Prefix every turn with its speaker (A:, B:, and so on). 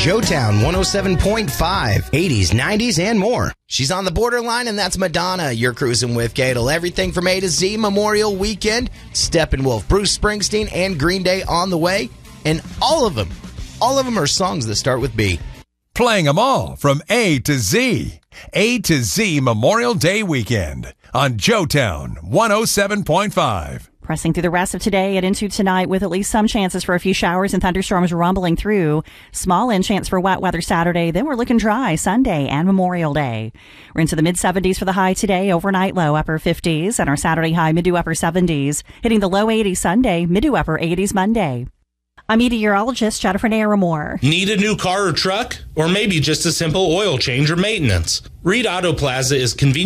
A: Joetown 107.5, 80s, 90s, and more. She's on the borderline, and that's Madonna. You're cruising with Gatel. Everything from A to Z Memorial Weekend, Steppenwolf, Bruce Springsteen, and Green Day on the way. And all of them are songs that start with B.
B: Playing them all from A to Z. A to Z Memorial Day Weekend on Joetown 107.5.
C: Pressing through the rest of today and into tonight with at least some chances for a few showers and thunderstorms rumbling through. Small in chance for wet weather Saturday. Then we're looking dry Sunday and Memorial Day. We're into the mid-70s for the high today. Overnight low upper 50s. And our Saturday high mid to upper 70s. Hitting the low 80s Sunday, mid to upper 80s Monday. I'm meteorologist Jennifer Naramore.
D: Need a new car or truck? Or maybe just a simple oil change or maintenance? Reed Auto Plaza is convenient